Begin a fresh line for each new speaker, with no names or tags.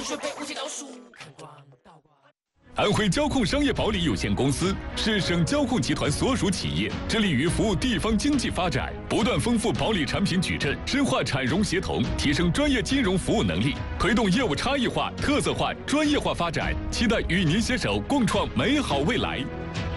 安徽交控商业保理有限公司是省交控集团所属企业，致力于服务地方经济发展，不断丰富保理产品矩阵，深化产融协同，提升专业金融服务能力，推动业务差异化、特色化、专业化发展，期待与您携手共创美好未来。